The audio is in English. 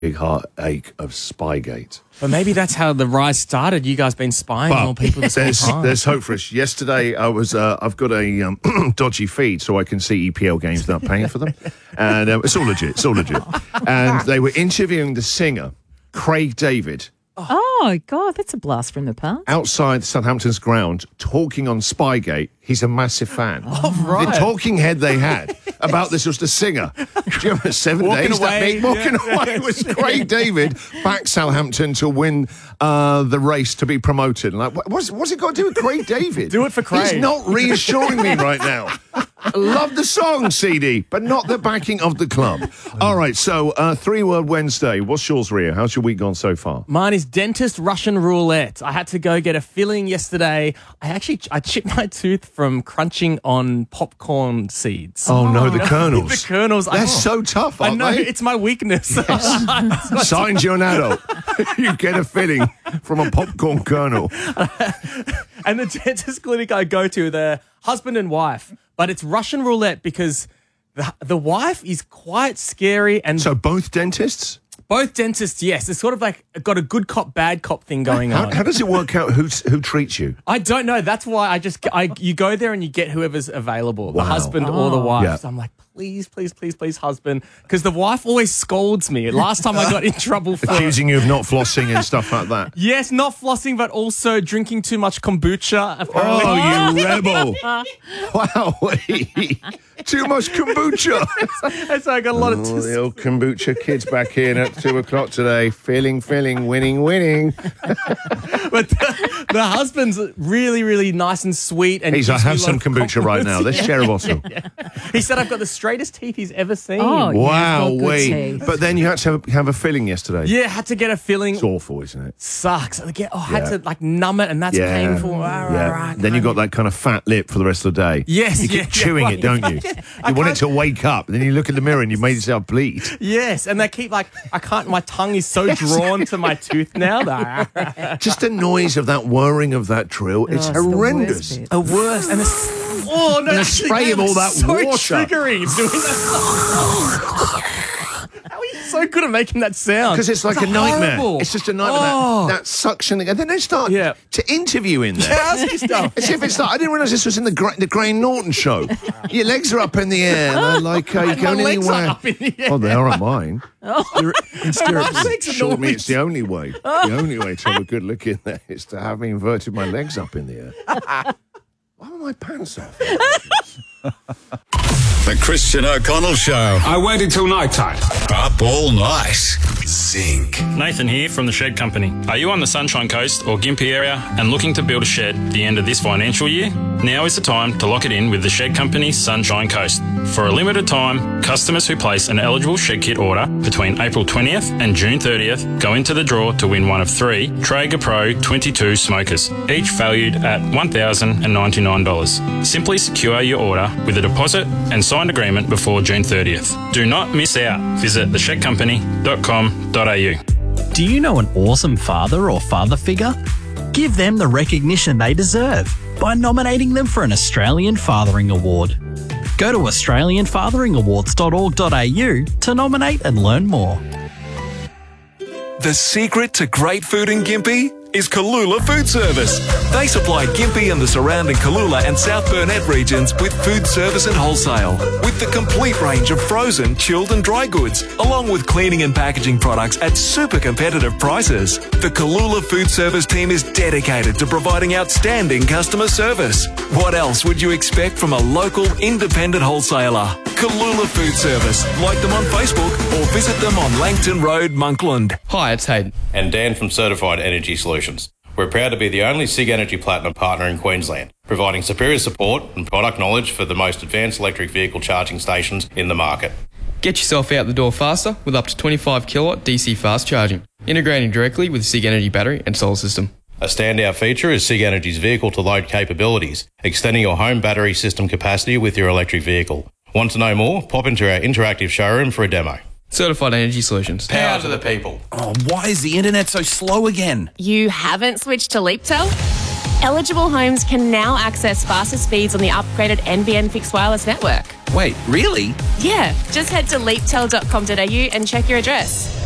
big heartache of Spygate. But maybe that's how the rise started. You guys been spying on people this whole time. There's hope for us. Yesterday, I've got a dodgy feed so I can see EPL games without paying for them. And it's all legit. And they were interviewing the singer, Craig David. Oh, God, that's a blast from the past. Outside Southampton's ground, talking on Spygate. He's a massive fan. Oh, right. The talking head they had about this was the singer. Do you remember 7 days? Walking away was Craig David back Southampton to win the race to be promoted. Like, what's it got to do with Craig David? Do it for Craig. He's not reassuring me right now. I love the song, CD, but not the backing of the club. All right, so 3-Word Wednesday. What's yours, Ria? How's your week gone so far? Mine is dentist Russian roulette. I had to go get a filling yesterday. I chipped my tooth from crunching on popcorn seeds. Oh, no, the kernels. The kernels. They're so tough, aren't I know, they? it's my weakness. Signed, you're an adult. You get a filling from a popcorn kernel. And the dentist clinic I go to, they're husband and wife, but it's Russian roulette because the wife is quite scary. And So both dentists? both dentists, yes. It's sort of like got a good cop, bad cop thing going on. How does it work out who treats you? I don't know. That's why you go there and you get whoever's available, the husband or the wife. Yeah. So I'm like, please, husband. Because the wife always scolds me. Last time I got in trouble for Accusing you of not flossing and stuff like that. yes, not flossing, but also drinking too much kombucha. Apparently. Oh, you rebel. Wow. Too much kombucha. And so I got a lot of The old kombucha kids back in at 2 o'clock today. Filling, winning. But the husband's really, really nice and sweet. And He's like, gives me have a lot some of kombucha right now. Let's share a bottle. He said I've got the straightest teeth he's ever seen. Oh, Wow, you've got good wait. teeth. But then you had to have a filling yesterday. Yeah, had to get a filling. It's awful, isn't it? Sucks. I had to like numb it, and that's painful. Yeah. Then you got that kind of fat lip for the rest of the day. Yes, You keep chewing it, don't you? You want it to wake up, and then you look in the mirror and you've made yourself bleed. Yes, and they keep like, I can't, my tongue is so drawn to my tooth now. Just the noise of that whirring of that drill, it's it's the horrendous. worst bit. The worst. And the And the spray of all that so water. triggering doing that. How are you so good at making that sound? Because it's like a nightmare. horrible. It's just a nightmare. Oh. That suction. And then they start to interview in there. Ask you stuff. As if it's like, I didn't realise this was in the Graham Norton show. Your legs are up in the air. And they're like, you My going legs are anywhere? up in the air. Oh, they are on mine. My legs are Short me, normally- it's the only way. The only way to have a good look in there is to have me inverted my legs up in the air. Why are my pants off? The Christian O'Connell Show. I waited till night time. Up all night. Zinc. Nathan here from the Shed Company. Are you on the Sunshine Coast or Gympie area and looking to build a shed at the end of this financial year? Now is the time to lock it in with the Shed Company's Sunshine Coast. For a limited time, customers who place an eligible shed kit order between April 20th and June 30th go into the draw to win one of 3 Traeger Pro 22 smokers, each valued at $1,099. Simply secure your order with a deposit and signed agreement before June 30th. Do not miss out. Visit theshedcompany.com.au. Do you know an awesome father or father figure? Give them the recognition they deserve by nominating them for an Australian Fathering Award. Go to australianfatheringawards.org.au to nominate and learn more. The secret to great food in Gympie is Kalula Food Service. They supply Gympie and the surrounding Kalula and South Burnett regions with food service and wholesale, with the complete range of frozen, chilled and dry goods, along with cleaning and packaging products at super competitive prices. The Kalula Food Service team is dedicated to providing outstanding customer service. What else would you expect from a local independent wholesaler? Kalula Food Service. Like them on Facebook or visit them on Langton Road, Monkland. Hi, it's Hayden. And Dan from Certified Energy Solutions. We're proud to be the only SIG Energy Platinum partner in Queensland, providing superior support and product knowledge for the most advanced electric vehicle charging stations in the market. Get yourself out the door faster with up to 25 kilowatt DC fast charging, integrating directly with SIG Energy battery and solar system. A standout feature is SIG Energy's vehicle-to-load capabilities, extending your home battery system capacity with your electric vehicle. Want to know more? Pop into our interactive showroom for a demo. Certified Energy Solutions. Power to the people. Oh, why is the internet so slow again? You haven't switched to LeapTel? Eligible homes can now access faster speeds on the upgraded NBN fixed wireless network. Wait, really? Yeah, just head to leaptel.com.au and check your address.